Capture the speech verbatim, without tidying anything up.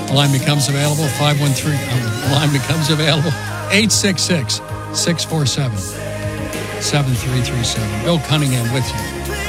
The line becomes available, five one three. The line becomes available, eight six six, six four seven, seven three three seven. Bill Cunningham with you.